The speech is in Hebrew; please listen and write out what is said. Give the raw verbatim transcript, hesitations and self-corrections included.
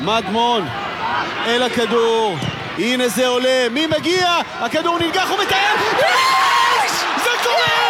מדמון אל הכדור, הנה זה עולה, מי מגיע? הכדור ננגח ומטייל, זה קורה!